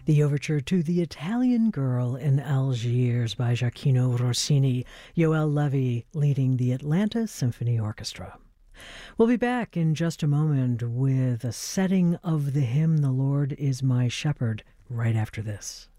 The overture to The Italian Girl in Algiers by Gioacchino Rossini, Yoel Levy leading the Atlanta Symphony Orchestra. We'll be back in just a moment with a setting of the hymn, The Lord is My Shepherd, right after this.